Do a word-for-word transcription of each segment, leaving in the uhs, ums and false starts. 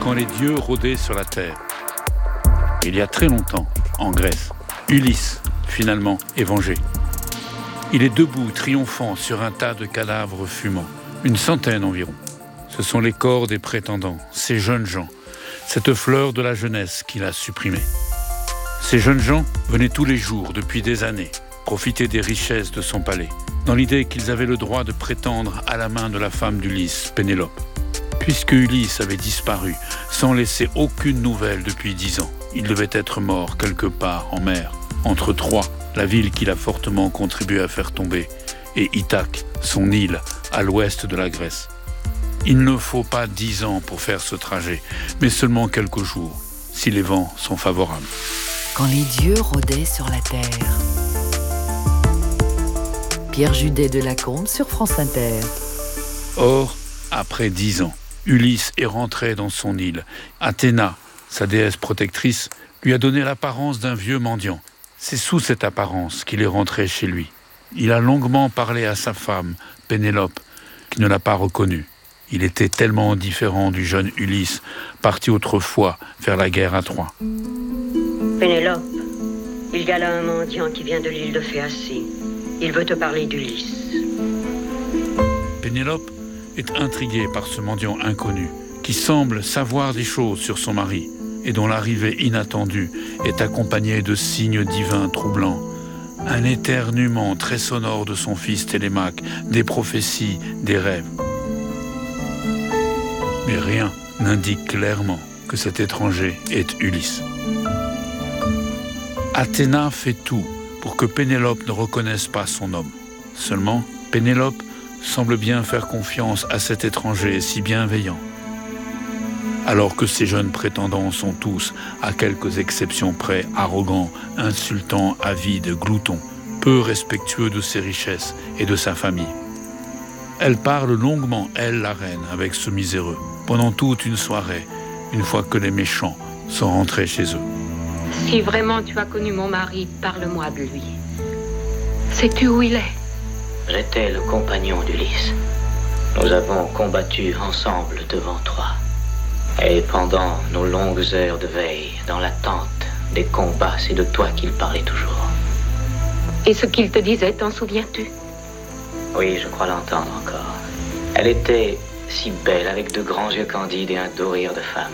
quand les dieux rôdaient sur la terre. Il y a très longtemps, en Grèce, Ulysse, finalement, est vengé. Il est debout, triomphant, sur un tas de cadavres fumants, une centaine environ. Ce sont les corps des prétendants, ces jeunes gens, cette fleur de la jeunesse qu'il a supprimée. Ces jeunes gens venaient tous les jours, depuis des années, profiter des richesses de son palais, dans l'idée qu'ils avaient le droit de prétendre à la main de la femme d'Ulysse, Pénélope. Puisque Ulysse avait disparu, sans laisser aucune nouvelle depuis dix ans, il devait être mort quelque part en mer, entre Troie, la ville qu'il a fortement contribué à faire tomber, et Ithaque, son île, à l'ouest de la Grèce. Il ne faut pas dix ans pour faire ce trajet, mais seulement quelques jours, si les vents sont favorables. Quand les dieux rôdaient sur la terre. Pierre Judet de Lacombe sur France Inter. Or, après dix ans, Ulysse est rentré dans son île. Athéna, sa déesse protectrice, lui a donné l'apparence d'un vieux mendiant. C'est sous cette apparence qu'il est rentré chez lui. Il a longuement parlé à sa femme, Pénélope, qui ne l'a pas reconnu. Il était tellement différent du jeune Ulysse, parti autrefois faire la guerre à Troie. Pénélope, il y a là un mendiant qui vient de l'île de Phéacie. Il veut te parler d'Ulysse. Pénélope est intriguée par ce mendiant inconnu, qui semble savoir des choses sur son mari, et dont l'arrivée inattendue est accompagnée de signes divins troublants. Un éternuement très sonore de son fils Télémaque, des prophéties, des rêves. Mais rien n'indique clairement que cet étranger est Ulysse. Athéna fait tout pour que Pénélope ne reconnaisse pas son homme. Seulement, Pénélope semble bien faire confiance à cet étranger si bienveillant. Alors que ces jeunes prétendants sont tous, à quelques exceptions près, arrogants, insultants, avides, gloutons, peu respectueux de ses richesses et de sa famille. Elle parle longuement, elle, la reine, avec ce miséreux, pendant toute une soirée, une fois que les méchants sont rentrés chez eux. Si vraiment tu as connu mon mari, parle-moi de lui. Sais-tu où il est? J'étais le compagnon d'Ulysse. Nous avons combattu ensemble devant Troie. Et pendant nos longues heures de veille, dans l'attente des combats, c'est de toi qu'il parlait toujours. Et ce qu'il te disait, t'en souviens-tu? Oui, je crois l'entendre encore. Elle était si belle, avec de grands yeux candides et un doux rire de femme.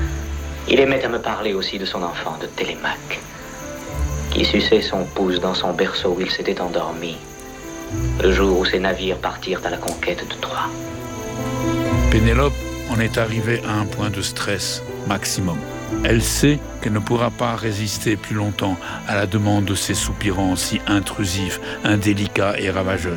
Il aimait à me parler aussi de son enfant, de Télémaque, qui suçait son pouce dans son berceau où il s'était endormi, le jour où ses navires partirent à la conquête de Troie. Pénélope en est arrivée à un point de stress maximum. Elle sait qu'elle ne pourra pas résister plus longtemps à la demande de ces soupirants si intrusifs, indélicats et ravageurs.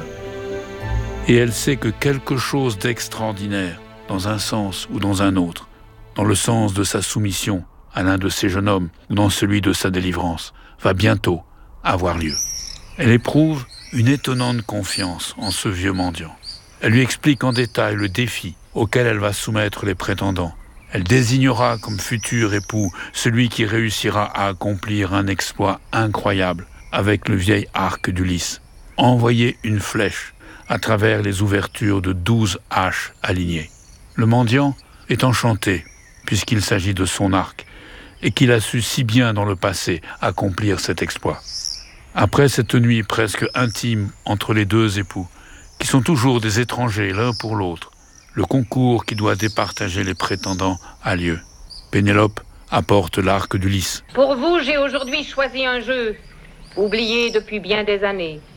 Et elle sait que quelque chose d'extraordinaire, dans un sens ou dans un autre, dans le sens de sa soumission à l'un de ces jeunes hommes ou dans celui de sa délivrance, va bientôt avoir lieu. Elle éprouve une étonnante confiance en ce vieux mendiant. Elle lui explique en détail le défi auquel elle va soumettre les prétendants. Elle désignera comme futur époux celui qui réussira à accomplir un exploit incroyable avec le vieil arc d'Ulysse. Envoyer une flèche à travers les ouvertures de douze haches alignées. Le mendiant est enchanté puisqu'il s'agit de son arc et qu'il a su si bien dans le passé accomplir cet exploit. Après cette nuit presque intime entre les deux époux, qui sont toujours des étrangers l'un pour l'autre, le concours qui doit départager les prétendants a lieu. Pénélope apporte l'arc d'Ulysse. Pour vous, j'ai aujourd'hui choisi un jeu, oublié depuis bien des années.